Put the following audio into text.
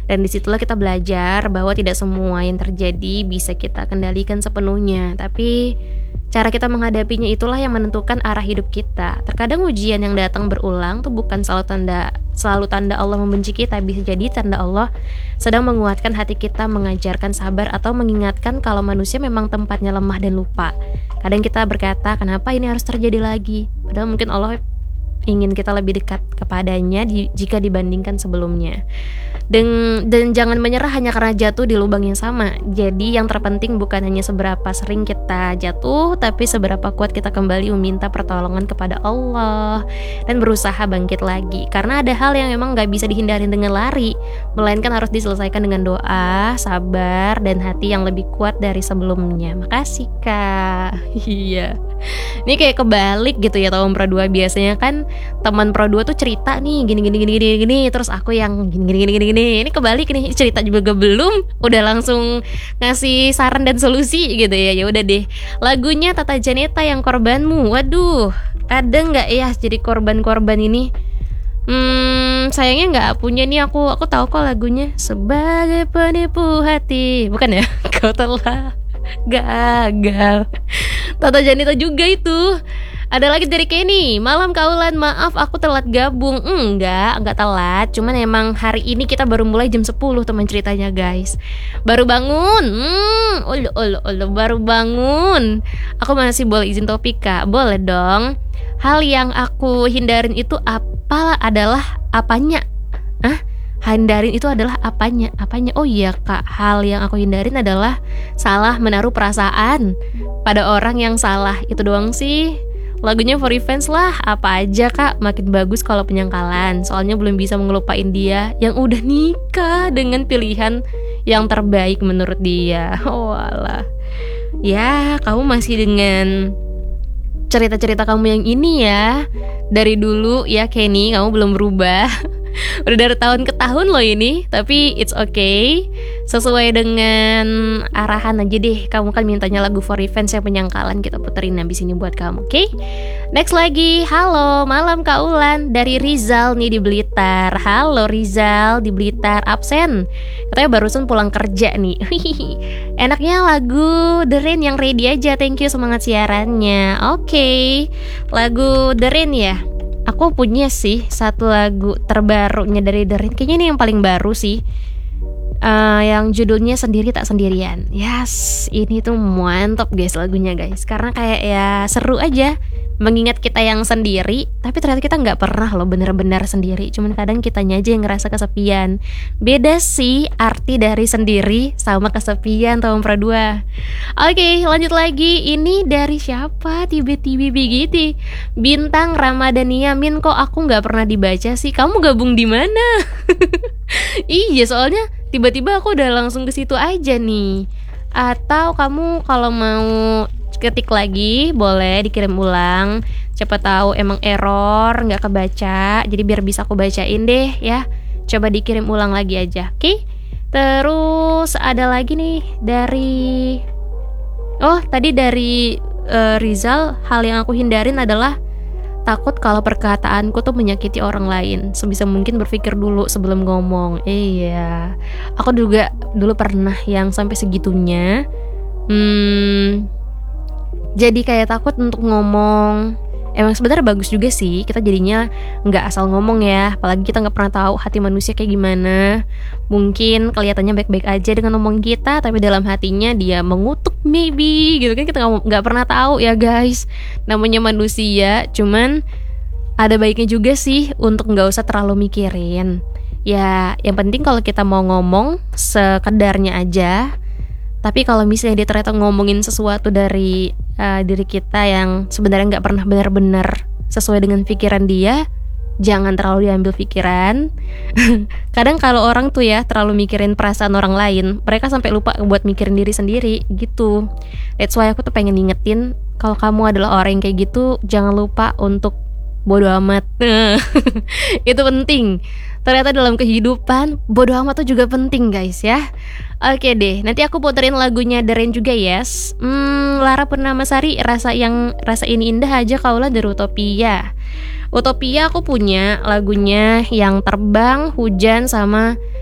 Dan disitulah kita belajar bahwa tidak semua yang terjadi bisa kita kendalikan sepenuhnya, tapi cara kita menghadapinya itulah yang menentukan arah hidup kita. Terkadang ujian yang datang berulang tuh bukan selalu tanda Allah membenci kita, bisa jadi tanda Allah sedang menguatkan hati kita, mengajarkan sabar, atau mengingatkan kalau manusia memang tempatnya lemah dan lupa. Kadang kita berkata, kenapa ini harus terjadi lagi? Padahal mungkin Allah ingin kita lebih dekat kepadanya jika dibandingkan sebelumnya. Dan jangan menyerah hanya karena jatuh di lubang yang sama. Jadi yang terpenting bukan hanya seberapa sering kita jatuh, tapi seberapa kuat kita kembali meminta pertolongan kepada Allah dan berusaha bangkit lagi. Karena ada hal yang memang gak bisa dihindarin dengan lari, melainkan harus diselesaikan dengan doa, sabar, dan hati yang lebih kuat dari sebelumnya. Makasih Kak. Iya. Ini kayak kebalik gitu ya tahun Pro 2. Biasanya kan teman Pro 2 tuh cerita nih gini, terus aku yang gini. Ini kebalik nih, cerita juga belum udah langsung ngasih saran dan solusi gitu ya. Ya udah deh. Lagunya Tata Janeta yang Korbanmu. Waduh, ada nggak ya jadi korban ini? Sayangnya nggak punya nih aku tahu kok lagunya. Sebagai penipu hati. Bukan ya? Kau telah gagal. Tata Janeta juga itu. Ada lagi dari Kenny, malam kaulan, maaf aku telat gabung. Enggak telat, cuman emang hari ini kita baru mulai jam 10 teman ceritanya guys. Baru bangun, baru bangun. Aku masih boleh izin topik Kak? Boleh dong. Hal yang aku hindarin itu adalah apanya? Hindarin itu adalah apanya? Oh iya Kak, hal yang aku hindarin adalah salah menaruh perasaan pada orang yang salah. Itu doang sih. Lagunya For Revenge lah, apa aja Kak, makin bagus kalau penyangkalan. Soalnya belum bisa ngelupain dia yang udah nikah dengan pilihan yang terbaik menurut dia. Walah. Ya, kamu masih dengan cerita-cerita kamu yang ini ya. Dari dulu ya Kenny, kamu belum berubah. Udah dari tahun ke tahun loh ini. Tapi it's okay, sesuai dengan arahan aja deh. Kamu kan mintanya lagu For Revenge yang penyangkalan, kita puterin habis ini buat kamu, oke? Next lagi, halo malam Kak Ulan, dari Rizal nih di Blitar. Halo Rizal di Blitar, absen katanya barusan pulang kerja nih. Enaknya lagu The Rain yang ready aja. Thank you, semangat siarannya. Oke, lagu The Rain ya. Aku punya sih satu lagu terbarunya dari The Rain. Kayaknya ini yang paling baru sih, yang judulnya Sendiri Tak Sendirian. Yes, ini tuh mantap guys lagunya guys. Karena kayak ya seru aja, mengingat kita yang sendiri, tapi ternyata kita gak pernah loh bener-bener sendiri. Cuman kadang kitanya aja yang ngerasa kesepian. Beda sih arti dari sendiri sama kesepian tahun Pro 2. Oke, lanjut lagi. Ini dari siapa? Tiba-tiba begitu. Bintang Ramadhania. Min, kok aku gak pernah dibaca sih? Kamu gabung di mana? Iya, soalnya tiba-tiba aku udah langsung ke situ aja nih. Atau kamu kalau mau ketik lagi boleh dikirim ulang. Siapa tahu emang error nggak kebaca, jadi biar bisa aku bacain deh ya. Coba dikirim ulang lagi aja, oke? Terus ada lagi nih dari tadi dari Rizal. Hal yang aku hindarin adalah takut kalau perkataanku tuh menyakiti orang lain. Sebisa mungkin berpikir dulu sebelum ngomong. Iya, aku juga dulu pernah yang sampai segitunya. Jadi kayak takut untuk ngomong. Emang sebenarnya bagus juga sih, kita jadinya nggak asal ngomong ya. Apalagi kita nggak pernah tahu hati manusia kayak gimana. Mungkin kelihatannya baik-baik aja dengan ngomong kita, tapi dalam hatinya dia mengutuk maybe gitu kan. Kita nggak pernah tahu ya guys. Namanya manusia. Cuman ada baiknya juga sih untuk nggak usah terlalu mikirin. Ya yang penting kalau kita mau ngomong sekedarnya aja. Tapi kalau misalnya dia ternyata ngomongin sesuatu dari diri kita yang sebenarnya nggak pernah benar-benar sesuai dengan pikiran dia, jangan terlalu diambil pikiran. Kadang kalau orang tuh ya terlalu mikirin perasaan orang lain, mereka sampai lupa buat mikirin diri sendiri gitu. That's why aku tuh pengen ngingetin, kalau kamu adalah orang yang kayak gitu, jangan lupa untuk bodo amat. Itu penting. Ternyata dalam kehidupan bodo amat tuh juga penting guys ya. Oke deh, nanti aku puterin lagunya The Rain juga yes. Lara Purnamasari, rasa ini indah aja kaulah dari Utopia. Utopia aku punya lagunya yang Terbang, Hujan, sama